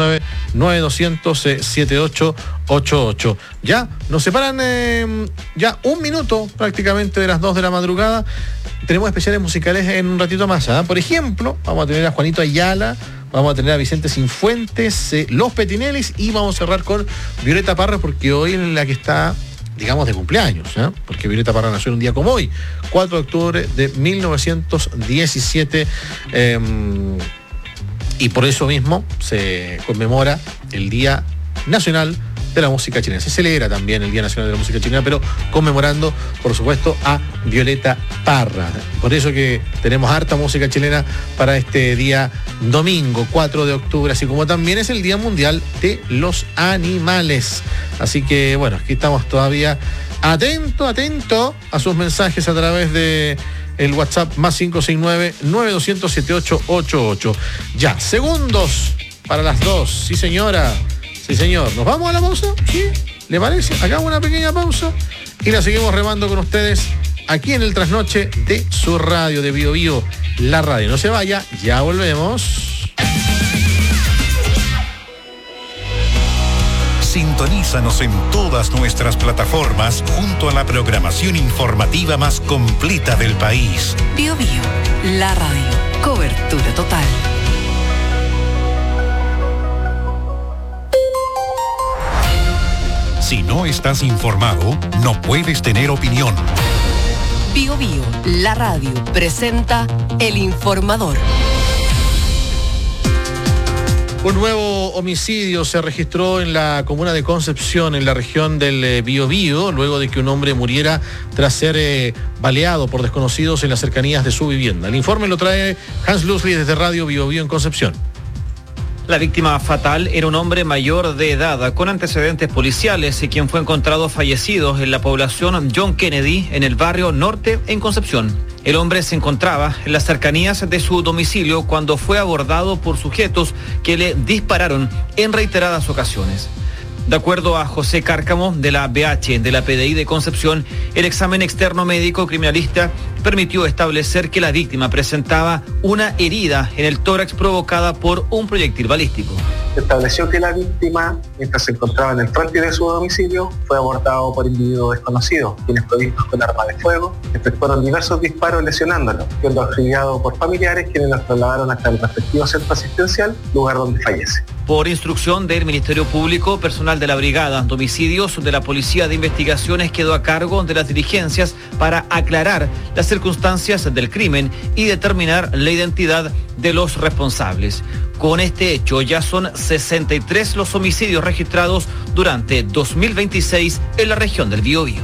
569-9200-7888. Ya, nos separan ya un minuto prácticamente de las 2 de la madrugada. Tenemos especiales musicales en un ratito más, ¿eh? Por ejemplo, vamos a tener a Juanito Ayala, vamos a tener a Vicente Sinfuentes, Los Petinellis, y vamos a cerrar con Violeta Parra, porque hoy es la que está, digamos, de cumpleaños, ¿eh? Porque Violeta Parra nació en un día como hoy, 4 de octubre de 1917, y por eso mismo se conmemora el Día Nacional de la Música Chilena. Se celebra también el Día Nacional de la Música Chilena, pero conmemorando, por supuesto, a Violeta Parra. Por eso que tenemos harta música chilena para este día domingo, 4 de octubre, así como también es el Día Mundial de los Animales. Así que, bueno, aquí estamos todavía atento a sus mensajes a través de el WhatsApp más 569-9200-7888. Ya, segundos para las 2. Sí, señora. Sí, señor. ¿Nos vamos a la pausa? ¿Sí? ¿Le parece? Hagamos una pequeña pausa y la seguimos remando con ustedes aquí en el trasnoche de su radio, de Bio Bio, la radio. No se vaya, ya volvemos. Sintonízanos en todas nuestras plataformas junto a la programación informativa más completa del país. Bio Bio, la radio. Cobertura total. Si no estás informado, no puedes tener opinión. Bio Bio, la radio, presenta El Informador. Un nuevo homicidio se registró en la comuna de Concepción, en la región del Biobío, luego de que un hombre muriera tras ser baleado por desconocidos en las cercanías de su vivienda. El informe lo trae Hans Lusli desde Radio Biobío en Concepción. La víctima fatal era un hombre mayor de edad con antecedentes policiales y quien fue encontrado fallecido en la población John Kennedy en el barrio Norte en Concepción. El hombre se encontraba en las cercanías de su domicilio cuando fue abordado por sujetos que le dispararon en reiteradas ocasiones. De acuerdo a José Cárcamo, de la BH de la PDI de Concepción, el examen externo médico criminalista permitió establecer que la víctima presentaba una herida en el tórax provocada por un proyectil balístico. Se estableció que la víctima, mientras se encontraba en el frontis de su domicilio, fue abordado por individuos desconocidos, quienes provistos con arma de fuego, efectuaron diversos disparos lesionándolo, siendo auxiliado por familiares quienes los trasladaron hasta el respectivo centro asistencial, lugar donde fallece. Por instrucción del Ministerio Público, personal de la Brigada de Homicidios de la Policía de Investigaciones quedó a cargo de las diligencias para aclarar las circunstancias del crimen y determinar la identidad de los responsables. Con este hecho ya son 63 los homicidios registrados durante 2026 en la región del Biobío.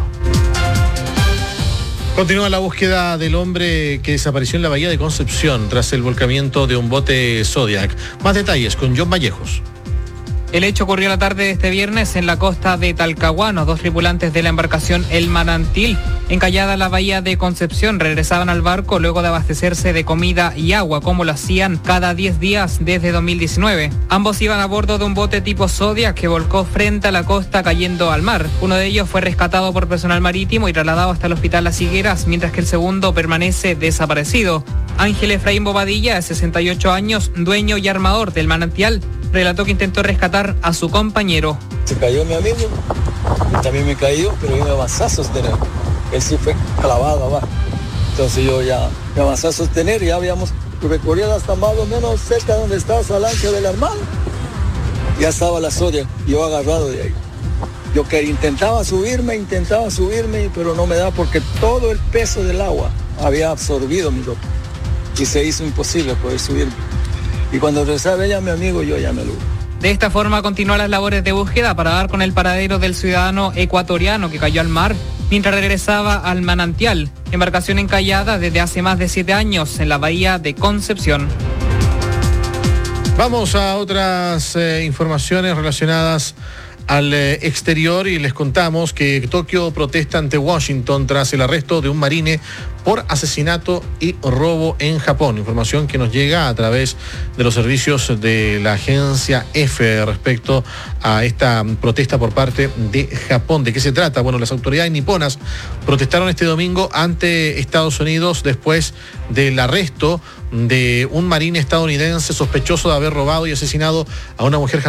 Continúa la búsqueda del hombre que desapareció en la bahía de Concepción tras el volcamiento de un bote Zodiac. Más detalles con John Vallejos. El hecho ocurrió la tarde de este viernes en la costa de Talcahuano. 2 tripulantes de la embarcación El Manantil, encallada en la bahía de Concepción, regresaban al barco luego de abastecerse de comida y agua, como lo hacían cada 10 días desde 2019. Ambos iban a bordo de un bote tipo Zodiac que volcó frente a la costa cayendo al mar. Uno de ellos fue rescatado por personal marítimo y trasladado hasta el hospital Las Higueras, mientras que el segundo permanece desaparecido. Ángel Efraín Bobadilla, de 68 años, dueño y armador del Manantial, relató que intentó rescatar a su compañero. Se cayó mi amigo, yo también me caí, pero yo me avancé a sostener. Él sí fue clavado abajo. Entonces yo ya me avancé a sostener y ya habíamos recorrido hasta más o menos cerca donde estaba esa lancha del hermano. Ya estaba la Zodiac, yo agarrado de ahí. Yo que intentaba subirme, pero no me da porque todo el peso del agua había absorbido mi ropa. Y se hizo imposible poder subirme. Y cuando regresaba ella, mi amigo, yo ya me lo... De esta forma continúan las labores de búsqueda para dar con el paradero del ciudadano ecuatoriano que cayó al mar mientras regresaba al Manantial, embarcación encallada desde hace más de 7 años en la bahía de Concepción. Vamos a otras informaciones relacionadas al exterior y les contamos que Tokio protesta ante Washington tras el arresto de un marine por asesinato y robo en Japón. Información que nos llega a través de los servicios de la agencia EFE respecto a esta protesta por parte de Japón. ¿De qué se trata? Bueno, las autoridades niponas protestaron este domingo ante Estados Unidos después del arresto de un marine estadounidense sospechoso de haber robado y asesinado a una mujer japonesa